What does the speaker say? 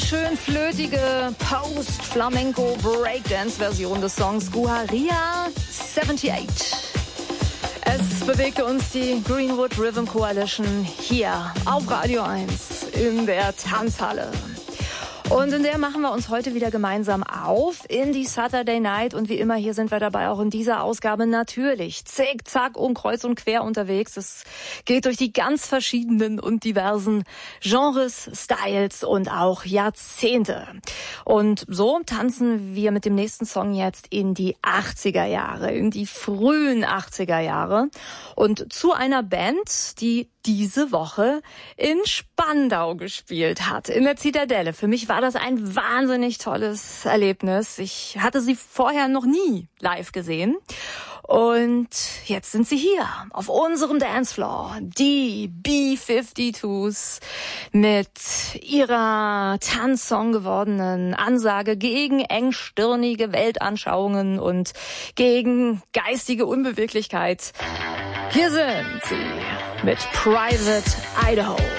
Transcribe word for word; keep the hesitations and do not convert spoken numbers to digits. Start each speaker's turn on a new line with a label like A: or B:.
A: schön flötige Post-Flamenco-Breakdance-Version des Songs Guarilla achtundsiebzig. Es bewegte uns die Greenwood Rhythm Coalition hier auf Radio eins in der Tanzhalle. Und in der machen wir uns heute wieder gemeinsam auf in die Saturday Night. Und wie immer, hier sind wir dabei auch in dieser Ausgabe natürlich zick, zack und kreuz und quer unterwegs. Es geht durch die ganz verschiedenen und diversen Genres, Styles und auch Jahrzehnte. Und so tanzen wir mit dem nächsten Song jetzt in die achtziger Jahre, in die frühen achtziger Jahre. Und zu einer Band, die diese Woche in Spandau gespielt hat, in der Zitadelle. Für mich war das ein wahnsinnig tolles Erlebnis. Ich hatte sie vorher noch nie live gesehen. Und jetzt sind sie hier auf unserem Dancefloor. Die B fünfundfünfzigs mit ihrer Tanzsong gewordenen Ansage gegen engstirnige Weltanschauungen und gegen geistige Unbeweglichkeit. Hier sind sie mit Private Idaho.